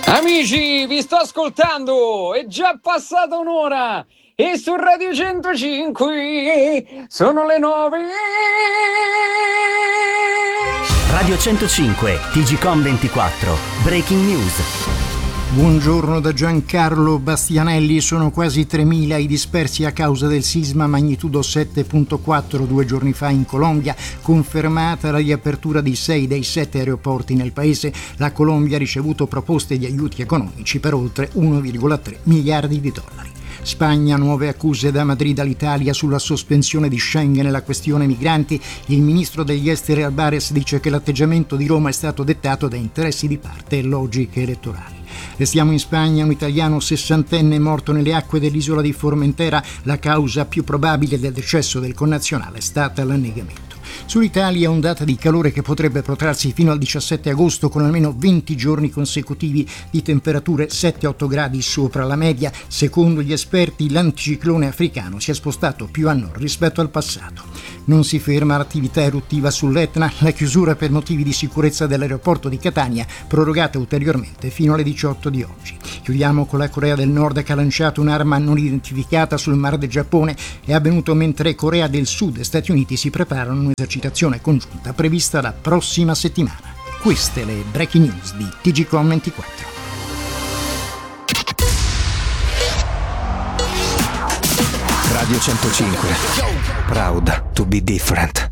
Amici, vi sto ascoltando, è già passata un'ora e su Radio 105 sono le 9. Radio 105, TGcom 24, Breaking News. Buongiorno da Giancarlo Bastianelli. Sono quasi 3.000 i dispersi a causa del sisma magnitudo 7.4 2 giorni fa in Colombia, confermata la riapertura di 6 dei 7 aeroporti nel paese. La Colombia ha ricevuto proposte di aiuti economici per oltre 1,3 miliardi di dollari. Spagna, nuove accuse da Madrid all'Italia sulla sospensione di Schengen e la questione migranti. Il ministro degli esteri Albares dice che l'atteggiamento di Roma è stato dettato da interessi di parte e logiche elettorali. Restiamo in Spagna, un italiano 60enne morto nelle acque dell'isola di Formentera. La causa più probabile del decesso del connazionale è stata l'annegamento. Sull'Italia ondata di calore che potrebbe protrarsi fino al 17 agosto con almeno 20 giorni consecutivi di temperature 7-8 gradi sopra la media. Secondo gli esperti l'anticiclone africano si è spostato più a nord rispetto al passato. Non si ferma l'attività eruttiva sull'Etna, la chiusura per motivi di sicurezza dell'aeroporto di Catania prorogata ulteriormente fino alle 18 di oggi. Chiudiamo con la Corea del Nord che ha lanciato un'arma non identificata sul Mar del Giappone. È avvenuto mentre Corea del Sud e Stati Uniti si preparano un'esercitazione congiunta prevista la prossima settimana. Queste le breaking news di TGcom 24. Radio 105. Proud to be different.